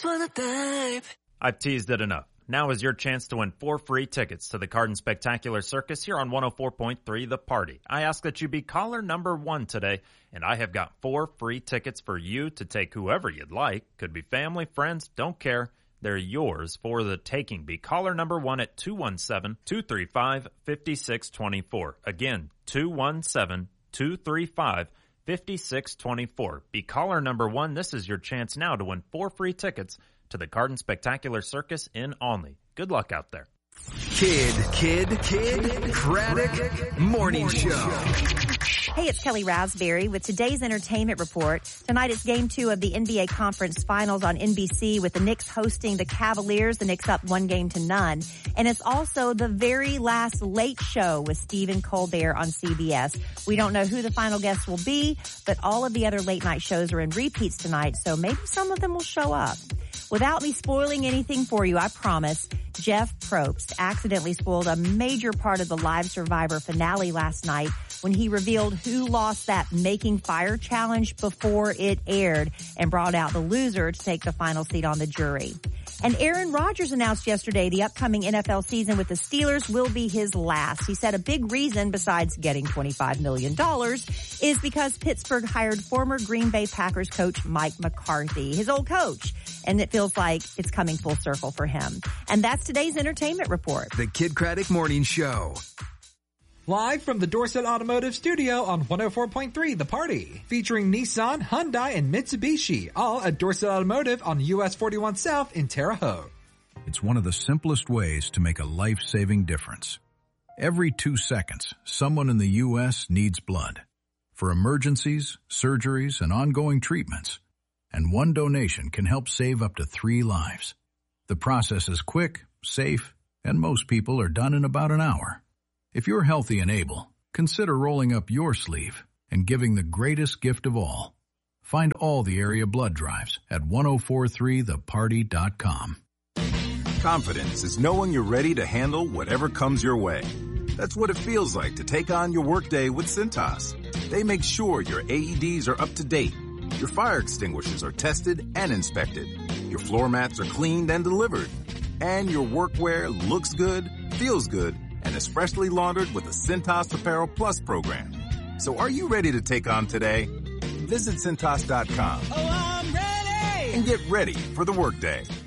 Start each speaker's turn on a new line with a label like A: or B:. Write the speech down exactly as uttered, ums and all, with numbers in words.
A: just wanna dive.
B: I've teased it enough. Now is your chance to win four free tickets to the Cardin Spectacular Circus here on one oh four point three The Party. I ask that you be caller number one today, and I have got four free tickets for you to take whoever you'd like. Could be family, friends, don't care. They're yours for the taking. Be caller number one at two one seven, two three five, five six two four. Again, two one seven, two three five, five six two four. Be caller number one. This is your chance now to win four free tickets to the Cardin Spectacular Circus in Olney. Good luck out there.
C: Kid, Kid, Kid, Craddock Morning Show.
D: Hey, it's Kelly Raspberry with today's entertainment report. Tonight it's game two of the N B A Conference Finals on N B C with the Knicks hosting the Cavaliers. The Knicks up one game to none. And it's also the very last Late Show with Stephen Colbert on C B S. We don't know who the final guest will be, but all of the other late night shows are in repeats tonight, so maybe some of them will show up. Without me spoiling anything for you, I promise, Jeff Probst accidentally spoiled a major part of the Live Survivor finale last night when he revealed who lost that Making Fire challenge before it aired and brought out the loser to take the final seat on the jury. And Aaron Rodgers announced yesterday the upcoming N F L season with the Steelers will be his last. He said a big reason, besides getting twenty-five million dollars, is because Pittsburgh hired former Green Bay Packers coach Mike McCarthy, his old coach. And it feels like it's coming full circle for him. And that's today's entertainment report.
C: The Kid Craddock Morning Show.
E: Live from the Dorset Automotive Studio on one oh four point three The Party. Featuring Nissan, Hyundai, and Mitsubishi. All at Dorset Automotive on U S forty-one South in Terre Haute.
F: It's one of the simplest ways to make a life-saving difference. Every two seconds, someone in the U S needs blood. For emergencies, surgeries, and ongoing treatments. And one donation can help save up to three lives. The process is quick, safe, and most people are done in about an hour. If you're healthy and able, consider rolling up your sleeve and giving the greatest gift of all. Find all the area blood drives at ten forty-three the party dot com.
G: Confidence is knowing you're ready to handle whatever comes your way. That's what it feels like to take on your workday with Cintas. They make sure your A E Ds are up to date. Your fire extinguishers are tested and inspected. Your floor mats are cleaned and delivered. And your workwear looks good, feels good, and is freshly laundered with the Cintas Apparel Plus program. So are you ready to take on today? Visit Cintas dot com.
A: Oh, I'm ready!
G: And get ready for the workday.